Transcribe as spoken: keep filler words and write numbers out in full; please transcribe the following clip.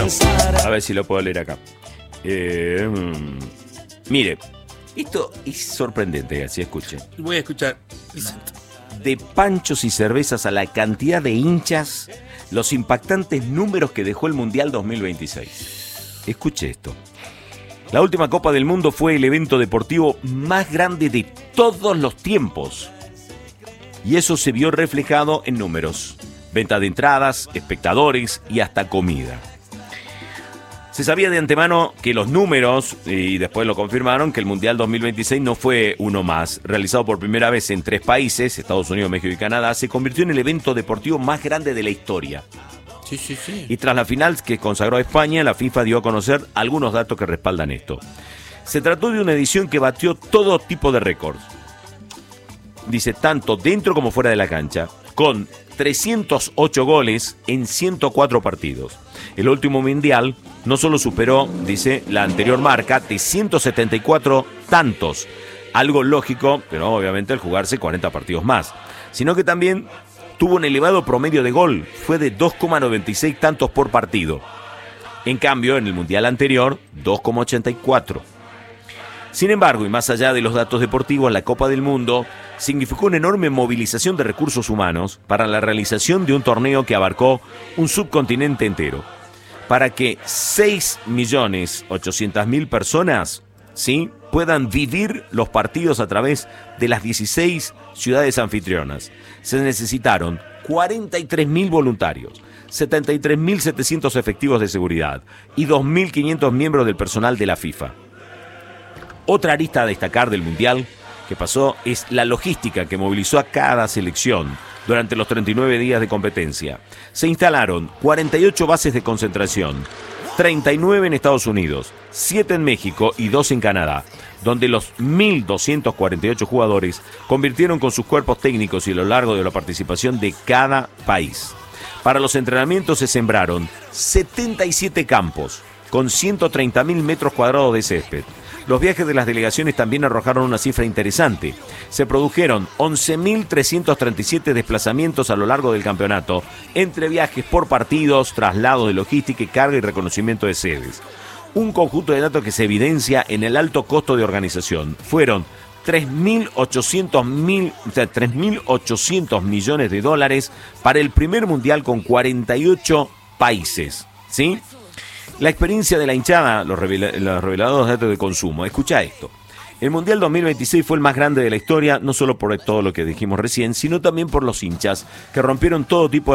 A ver si lo puedo leer acá. Eh, mm, mire, esto es sorprendente, así escuche. Voy a escuchar. De panchos y cervezas a la cantidad de hinchas, los impactantes números que dejó el Mundial dos mil veintiséis. Escuche esto. La última Copa del Mundo fue el evento deportivo más grande de todos los tiempos. Y eso se vio reflejado en números. Venta de entradas, espectadores y hasta comida. Se sabía de antemano que los números, y después lo confirmaron, que el Mundial dos mil veintiséis no fue uno más. Realizado por primera vez en tres países, Estados Unidos, México y Canadá, se convirtió en el evento deportivo más grande de la historia. Sí, sí, sí. Y tras la final que consagró a España, la FIFA dio a conocer algunos datos que respaldan esto. Se trató de una edición que batió todo tipo de récords. Dice, tanto dentro como fuera de la cancha, con trescientos ocho goles en ciento cuatro partidos. El último mundial no solo superó, dice, la anterior marca de ciento setenta y cuatro tantos, algo lógico, pero obviamente al jugarse cuarenta partidos más, sino que también tuvo un elevado promedio de gol, fue de dos coma noventa y seis tantos por partido. En cambio, en el mundial anterior, dos coma ochenta y cuatro. Sin embargo, y más allá de los datos deportivos, la Copa del Mundo significó una enorme movilización de recursos humanos para la realización de un torneo que abarcó un subcontinente entero, para que seis millones ochocientas mil personas, ¿sí?, puedan vivir los partidos a través de las dieciséis ciudades anfitrionas. Se necesitaron cuarenta y tres mil voluntarios, setenta y tres mil setecientos efectivos de seguridad y dos mil quinientos miembros del personal de la FIFA. Otra arista a destacar del Mundial que pasó es la logística que movilizó a cada selección durante los treinta y nueve días de competencia. Se instalaron cuarenta y ocho bases de concentración, treinta y nueve en Estados Unidos, siete en México y dos en Canadá, donde los mil doscientos cuarenta y ocho jugadores convirtieron con sus cuerpos técnicos y a lo largo de la participación de cada país. Para los entrenamientos se sembraron setenta y siete campos, con ciento treinta mil metros cuadrados de césped. Los viajes de las delegaciones también arrojaron una cifra interesante. Se produjeron once mil trescientos treinta y siete desplazamientos a lo largo del campeonato, entre viajes por partidos, traslados de logística y carga y reconocimiento de sedes. Un conjunto de datos que se evidencia en el alto costo de organización. Fueron tres mil ochocientos millones de dólares para el primer mundial con cuarenta y ocho países, ¿sí? La experiencia de la hinchada, los, revela, los reveladores datos de consumo. Escucha esto. El Mundial dos mil veintiséis fue el más grande de la historia, no solo por todo lo que dijimos recién, sino también por los hinchas, que rompieron todo tipo de